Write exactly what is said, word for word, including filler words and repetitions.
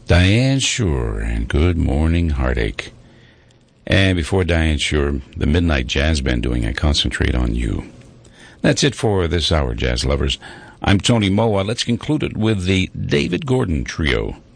Diane Shure and Good Morning Heartache. And before Diane Shure, the Midnight Jazz Band doing I Concentrate on You. That's it for this hour, jazz lovers. I'm Tony Moa. Let's conclude it with the David Gordon Trio.